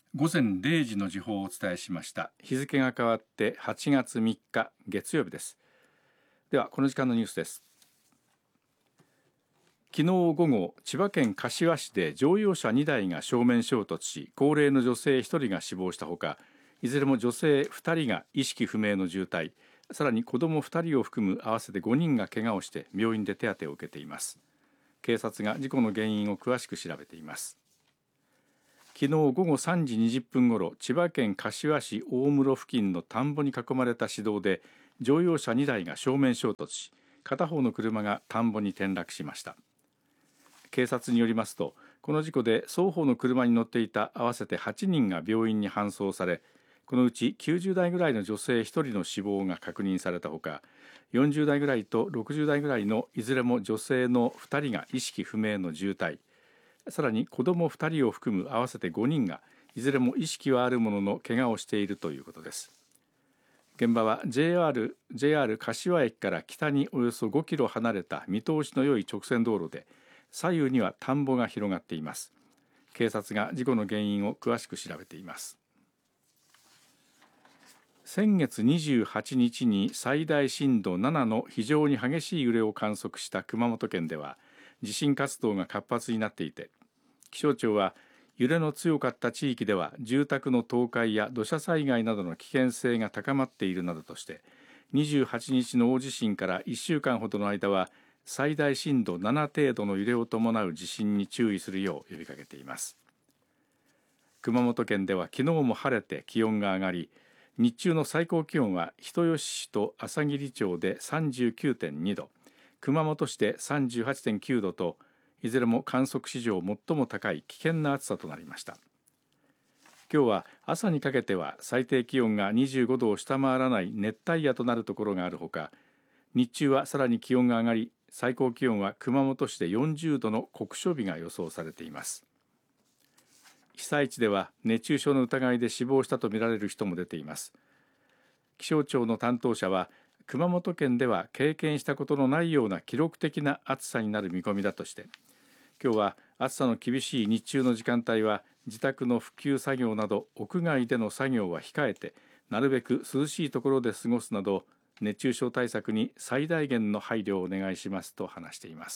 午前0時の時報をお伝えしました。日付が変わって8月3日月曜日です。ではこの時間のニュースです。昨日午後、千葉県柏市で乗用車2台が正面衝突し、高齢の女性1人が死亡したほか、いずれも女性2人が意識不明の重体、さらに子ども2人を含む合わせて5人が怪我をして病院で手当てを受けています。警察が事故の原因を詳しく調べています。昨日午後3時20分ごろ、千葉県柏市大室付近の田んぼに囲まれた市道で乗用車2台が正面衝突し、片方の車が田んぼに転落しました。警察によりますと、この事故で双方の車に乗っていた合わせて8人が病院に搬送され、このうち90代ぐらいの女性1人の死亡が確認されたほか、40代ぐらいと60代ぐらいのいずれも女性の2人が意識不明の重体、さらに子ども2人を含む合わせて5人がいずれも意識はあるものの怪我をしているということです。現場は JR 柏駅から北におよそ5キロ離れた見通しの良い直線道路で、左右には田んぼが広がっています。警察が事故の原因を詳しく調べています。先月28日に最大震度7の非常に激しい揺れを観測した熊本県では地震活動が活発になっていて、気象庁は揺れの強かった地域では住宅の倒壊や土砂災害などの危険性が高まっているなどとして、28日の大地震から1週間ほどの間は最大震度7程度の揺れを伴う地震に注意するよう呼びかけています。熊本県では昨日も晴れて気温が上がり、日中の最高気温は人吉市と朝霧町で 39.2 度、熊本市で 38.9 度と、いずれも観測史上最も高い危険な暑さとなりました。今日は朝にかけては最低気温が25度を下回らない熱帯夜となるところがあるほか、日中はさらに気温が上がり、最高気温は熊本市で40度の酷暑日が予想されています。被災地では熱中症の疑いで死亡したとみられる人も出ています。気象庁の担当者は、熊本県では経験したことのないような記録的な暑さになる見込みだとして、今日は暑さの厳しい日中の時間帯は自宅の復旧作業など屋外での作業は控えて、なるべく涼しいところで過ごすなど熱中症対策に最大限の配慮をお願いしますと話しています。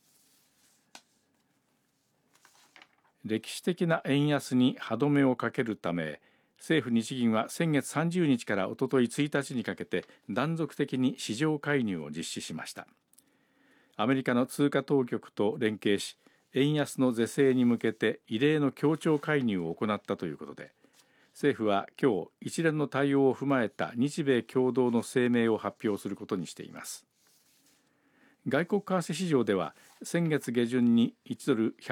歴史的な円安に歯止めをかけるため、政府・日銀は先月30日からおととい1日にかけて断続的に市場介入を実施しました。アメリカの通貨当局と連携し、円安の是正に向けて異例の協調介入を行ったということで、政府は今日一連の対応を踏まえた日米共同の声明を発表することにしています。外国為替市場では先月下旬に1ドル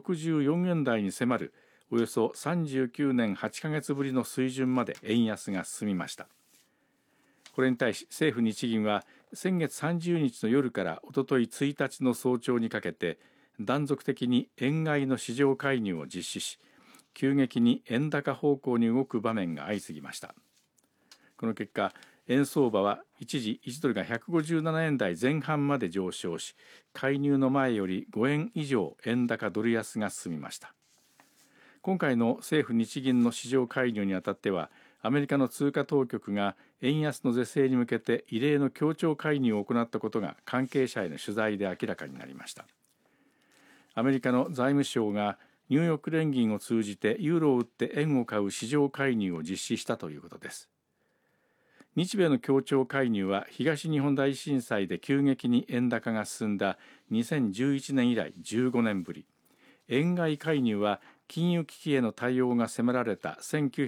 164円台に迫るおよそ39年8ヶ月ぶりの水準まで円安が進みました。これに対し政府・日銀は先月30日の夜からおととい1日の早朝にかけて断続的に円買いの市場介入を実施し、急激に円高方向に動く場面が相次ぎました。この結果、円相場は一時1ドルが157円台前半まで上昇し、介入の前より5円以上円高ドル安が進みました。今回の政府・日銀の市場介入にあたっては、アメリカの通貨当局が円安の是正に向けて異例の協調介入を行ったことが関係者への取材で明らかになりました。アメリカの財務省がニューヨーク連銀を通じてユーロを売って円を買う市場介入を実施したということです。日米の協調介入は東日本大震災で急激に円高が進んだ2011年以来15年ぶり、円買い介入は金融危機への対応が迫られた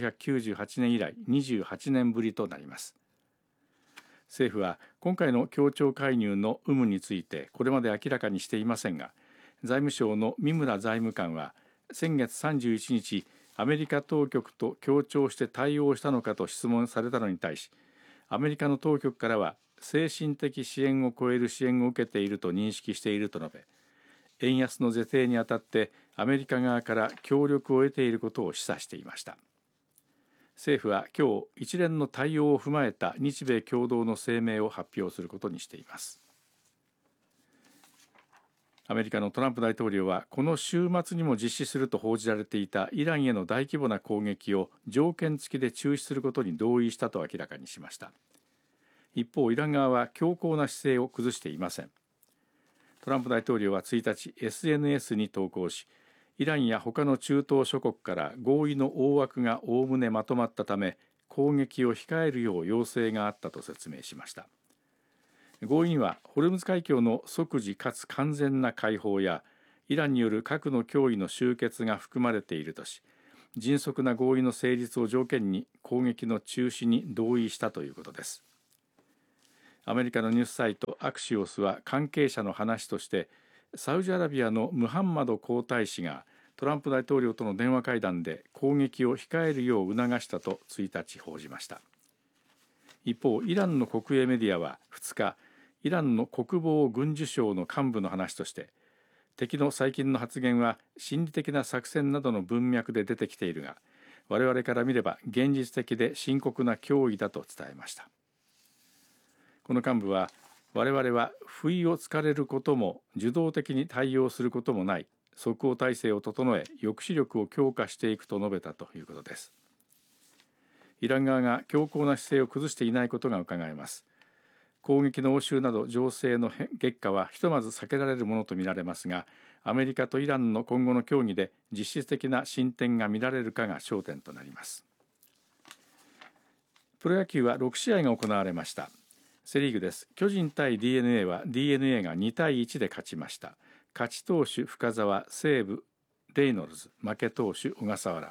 1998年以来28年ぶりとなります。政府は今回の協調介入の有無についてこれまで明らかにしていませんが、財務省の三村財務官は先月31日、アメリカ当局と協調して対応したのかと質問されたのに対し、アメリカの当局からは精神的支援を超える支援を受けていると認識していると述べ、円安の是正にあたってアメリカ側から協力を得ていることを示唆していました。政府は今日一連の対応を踏まえた日米共同の声明を発表することにしています。 アメリカのトランプ大統領はこの週末にも実施すると報じられていたイランへの大規模な攻撃を条件付きで中止することに同意したと明らかにしました。一方、イラン側は強硬な姿勢を崩していません。トランプ大統領は1日 SNS に投稿し、イランや他の中東諸国から合意の大枠がおおむねまとまったため攻撃を控えるよう要請があったと説明しました。合意にはホルムズ海峡の即時かつ完全な解放やイランによる核の脅威の終結が含まれているとし、迅速な合意の成立を条件に攻撃の中止に同意したということです。アメリカのニュースサイトアクシオスは関係者の話として、サウジアラビアのムハンマド皇太子がトランプ大統領との電話会談で攻撃を控えるよう促したと1日報じました。一方、イランの国営メディアは2日、イランの国防軍需省の幹部の話として、敵の最近の発言は心理的な作戦などの文脈で出てきているが、我々から見れば現実的で深刻な脅威だと伝えました。この幹部は、我々は不意を突かれることも受動的に対応することもない即応体制を整え抑止力を強化していくと述べたということです。イラン側が強硬な姿勢を崩していないことがうかがえます。攻撃の応酬など情勢の激化はひとまず避けられるものとみられますが、アメリカとイランの今後の協議で実質的な進展が見られるかが焦点となります。プロ野球は6試合が行われました。セリーグです。巨人対 DNA は DNA が2対1で勝ちました。勝ち投手深沢、西武レイノルズ、負け投手小笠原。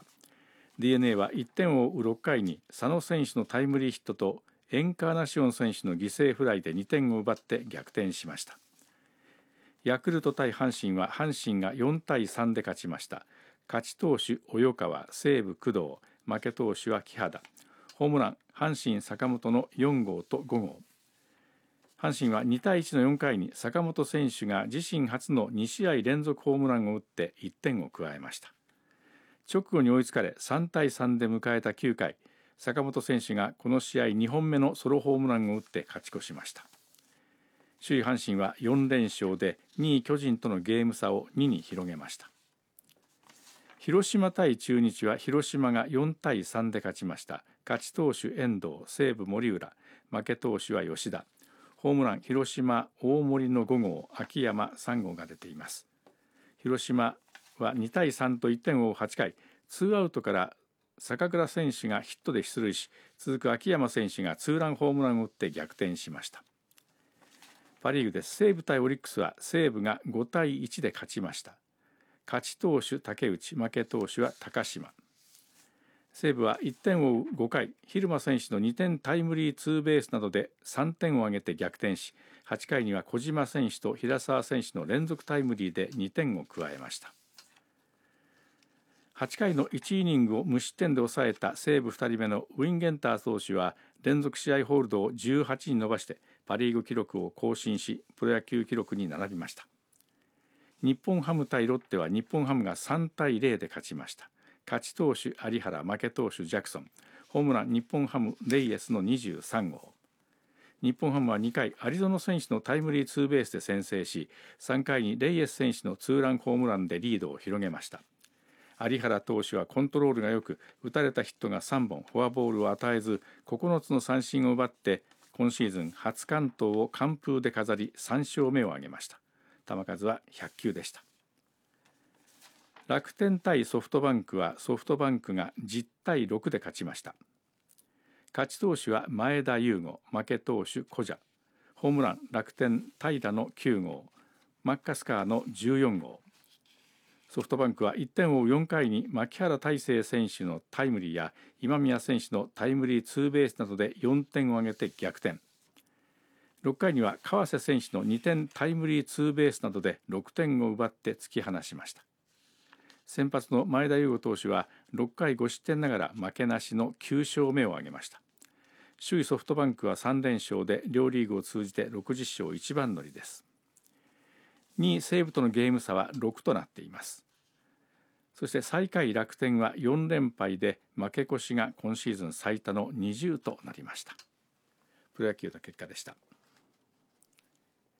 DNA は1点を追う6回に佐野選手のタイムリーヒットとエンカーナシオン選手の犠牲フライで2点を奪って逆転しました。ヤクルト対阪神は阪神が4対3で勝ちました。勝ち投手及川、西武工藤、負け投手は木肌。ホームラン阪神坂本の4号と5号。阪神は2対1の4回に坂本選手が自身初の2試合連続ホームランを打って1点を加えました。直後に追いつかれ3対3で迎えた9回、坂本選手がこの試合2本目のソロホームランを打って勝ち越しました。首位阪神は4連勝で2位巨人とのゲーム差を2に広げました。広島対中日は広島が4対3で勝ちました。勝ち投手遠藤、西武森浦、負け投手は吉田。ホームラン広島大森の5号、秋山3号が出ています。広島は2対3と1点を追う8回、ツーアウトから坂倉選手がヒットで出塁し、続く秋山選手がツーランホームランを打って逆転しました。パ・リーグです。西武対オリックスは西武が5対1で勝ちました。勝ち投手竹内、負け投手は高島。西武は1点を追う5回、蛭間選手の2点タイムリーツーベースなどで3点を挙げて逆転し、8回には小島選手と平沢選手の連続タイムリーで2点を加えました。8回の1イニングを無失点で抑えた西武2人目のウィンゲンター投手は連続試合ホールドを18に伸ばしてパ・リーグ記録を更新し、プロ野球記録に並びました。日本ハム対ロッテは日本ハムが3対0で勝ちました。勝ち投手有原、負け投手ジャクソン、ホームラン日本ハムレイエスの23号。日本ハムは2回有園選手のタイムリーツーベースで先制し、3回にレイエス選手のツーランホームランでリードを広げました。有原投手はコントロールが良く、打たれたヒットが3本、フォアボールを与えず9つの三振を奪って今シーズン初完投を完封で飾り3勝目を挙げました。球数は100球でした。楽天対ソフトバンクはソフトバンクが10対6で勝ちました。勝ち投手は前田悠吾、負け投手小蛇。ホームラン楽天平良の9号、マッカスカーの14号。ソフトバンクは1点を追う4回に牧原大成選手のタイムリーや今宮選手のタイムリーツーベースなどで4点を挙げて逆転。6回には川瀬選手の2点タイムリーツーベースなどで6点を奪って突き放しました。先発の前田悠吾投手は6回5失点ながら負けなしの9勝目を挙げました。首位ソフトバンクは3連勝で両リーグを通じて60勝一番乗りです。2位西武とのゲーム差は6となっています。そして最下位楽天は4連敗で負け越しが今シーズン最多の20となりました。プロ野球の結果でした。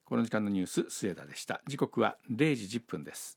この時間のニュース、末田でした。時刻は0時10分です。